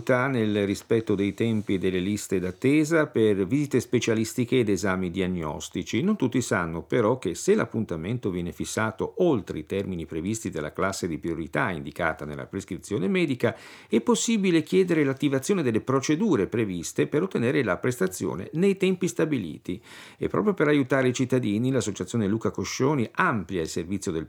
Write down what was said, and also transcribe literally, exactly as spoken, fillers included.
difficoltà nel rispetto dei tempi e delle liste d'attesa per visite specialistiche ed esami diagnostici. Non tutti sanno però che se l'appuntamento viene fissato oltre i termini previsti dalla classe di priorità indicata nella prescrizione medica, è possibile chiedere l'attivazione delle procedure previste per ottenere la prestazione nei tempi stabiliti. E proprio per aiutare i cittadini, l'associazione Luca Coscioni amplia il servizio del